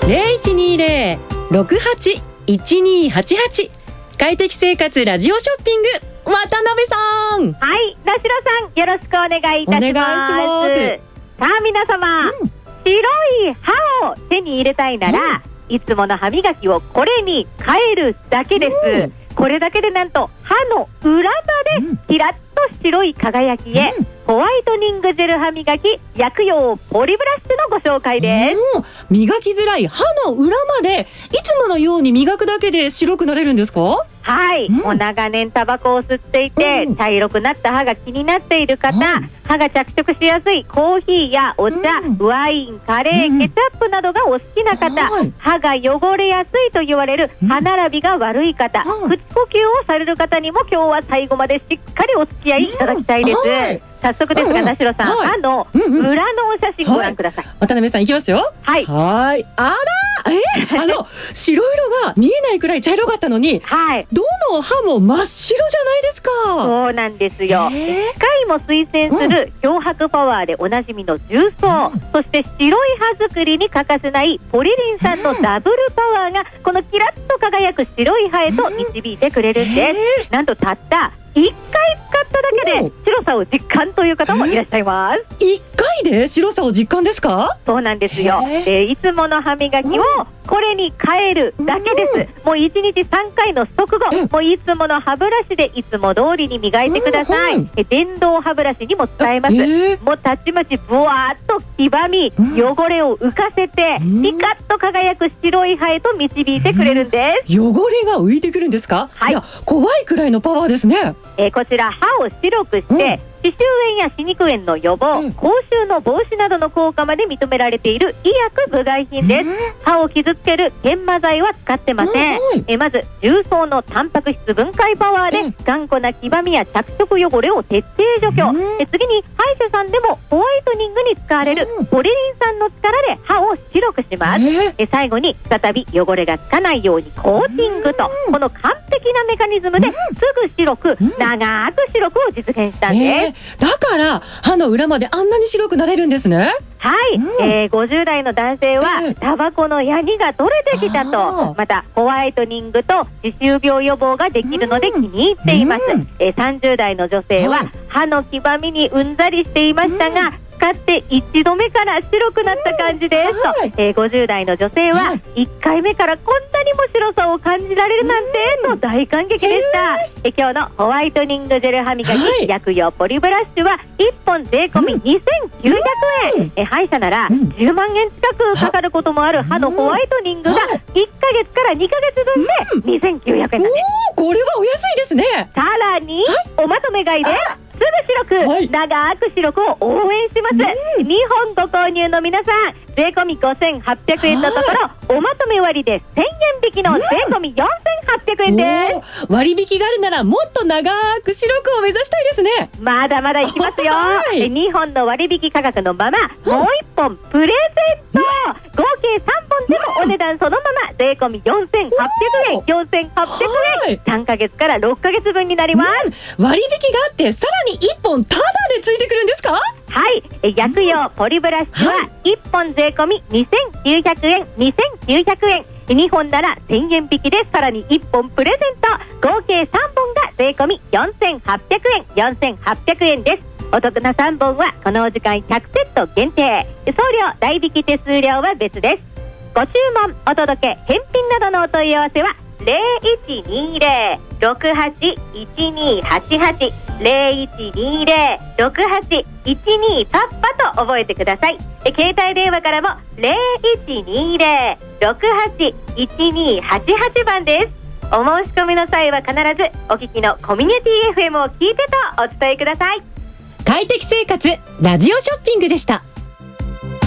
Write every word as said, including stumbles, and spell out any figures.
ゼロいちにゼロ ろくはち いちにはちはち。快適生活ラジオショッピング、渡辺さん。 はい、田代さん、よろしくお願いいたします。 お願いします。 さあ皆様、うん、白い歯を手に入れたいなら、うん、いつもの歯磨きをこれに変えるだけです、うん、これだけでなんと歯の裏までキラッと白い輝きへ、うん、ホワイトニングジェル歯磨き薬用ポリブラシのご紹介です。 磨きづらい歯の裏までいつものように磨くだけで白くなれるんですか？ はい、うん、もう長年タバコを吸っていて、うん、茶色くなった歯が気になっている方、うん、歯が着色しやすいコーヒーやお茶、うん、ワイン、カレー、うん、ケチャップなどがお好きな方、うん、歯が汚れやすいと言われる歯並びが悪い方、うん、口呼吸をされる方にも今日は最後までしっかりお付き合いいただきたいです、うんはい、早速ですが、田代さん、はい、歯の裏のお写真ご覧ください、はい、 渡辺さんいきますよ。はい、はいあらえあの白色が見えないくらい茶色かったのに、はい、どの歯も真っ白じゃないですか。 そうなんですよ。機械も推薦する漂白パワーでおなじみの重曹、うん、そして白い歯作りに欠かせないポリリン酸のダブルパワーがこのキラッと輝く白い歯へと導いてくれるんです、なんとたったいっかい使っただけで白さを実感という方もいらっしゃいます。 いっかいで白さを実感ですか？ そうなんですよ、えー、いつもの歯磨きをこれに変えるだけです、うん、もういちにちさんかいの速度、うん、もういつもの歯ブラシでいつも通りに磨いてください、うん、え電動歯ブラシにも使えます、えー、もうたちまちブワーっと黄ばみ、うん、汚れを浮かせて、うん、ピカッと輝く白い歯へと導いてくれるんです、 うん、汚れが浮いてくるんですか？はい、いや怖いくらいのパワーですね。 えー、こちら歯を白くして、うん、歯周炎や歯肉炎の予防、うん、口臭の防止などの効果まで認められている医薬部外品です、うん、歯を傷つける研磨剤は使ってません、うん、えまず重曹のタンパク質分解パワーで、うん、頑固な黄ばみや着色汚れを徹底除去、うん、え次に歯医者さんでもホワイトニングに使われるポリリン酸の力で歯を白くします、うん、え最後に再び汚れがつかないようにコーティングと、うん、この完璧なメカニズムですぐ白く、うん、長く白くを実現したんです、えーだから歯の裏まであんなに白くなれるんですね。 はい、うんえー、ごじゅう代の男性は、えー、タバコのヤニが取れてきたと、またホワイトニングと歯周病予防ができるので気に入っています、うんえー、さんじゅう代の女性は、はい、歯の黄ばみにうんざりしていましたが、うん使っていちどめから白くなった感じです、うんはいえー、ごじゅう代の女性はいっかいめからこんなにも白さを感じられるなんて、うん、と大感激でした、えー、今日のホワイトニングジェル歯磨き、はい、薬用ポリブラシはいっぽん税込みにせんきゅうひゃくえん、うんえー、歯医者ならじゅうまんえん近くかかることもある歯のホワイトニングがいっかげつからにかげつぶんでにせんきゅうひゃくえんなんです、 うん、おーこれはお安いですね。 さらに、はい、おまとめ買いですぐ白く、はい、長く白くを応援します、うん、にほんご購入の皆さん税込みごせんはっぴゃくえんのところおまとめ割でせんえん引きの税込みよんせんはっぴゃくえんです、 うん、割引があるならもっと長く白くを目指したいですね。 まだまだいきますよ、はい、にほんの割引価格のまま、うん、もういっぽんプレゼント、うん、合計さんぼんでもお値段そのまま税込みよんせんはっぴゃくえんよんせんはっぴゃくえんさんかげつからろっかげつぶんになります、 うん、割引があってさらにいっぽんタダでついてくるんですか？ はい薬用ポリブラシはいっぽん税込みにせんきゅうひゃくえんにせんきゅうひゃくえんにほんならせんえん引きでさらにいっぽんプレゼント合計さんぼんが税込みよんせんはっぴゃくえんよんせんはっぴゃくえんです。お得なさんぼんはこのお時間ひゃくセット限定送料代引き手数料は別です。ご注文お届け返品などのお問い合わせはゼロいちにゼロ ろくはち いちにはちはち ゼロいちにゼロ ろくはち いちにパッパと覚えてください。携帯電話からもゼロいちにゼロ ろくはち いちにはちはちばんです。お申し込みの際は必ずお聞きのコミュニティ エフエム を聞いてとお伝えください。 快適生活ラジオショッピングでした。